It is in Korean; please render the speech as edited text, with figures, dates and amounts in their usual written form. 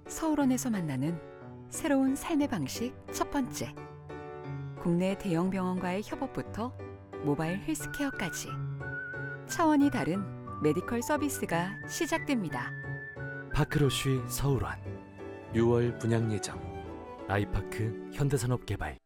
서울원에서 만나는 새로운 삶의 방식 첫 번째. 국내 대형 병원과의 협업부터 모바일 헬스케어까지 차원이 다른 메디컬 서비스가 시작됩니다. 파크로쉬 서울원 6월 분양 예정. 아이파크 현대산업개발.